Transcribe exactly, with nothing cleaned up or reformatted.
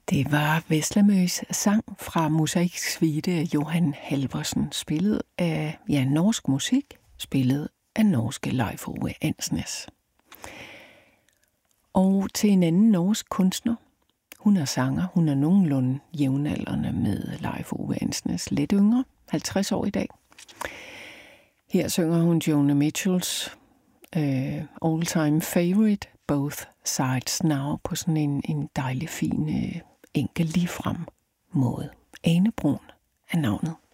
Det var Veslemøs sang fra Mosaiksuite af Johan Halvorsen, spillet af ja, norsk musik, spillet af norske Leif Ove Andsnes. Og til en anden norsk kunstner. Hun er sanger, hun er nogenlunde jævnaldrende med Leif Ove Andsnes, lidt yngre, halvtreds år i dag. Her synger hun Joni Mitchells uh, all-time favorite, Both Sides Now, på sådan en, en dejlig, fin, uh, enkel, ligefrem måde. Ane Brun er navnet.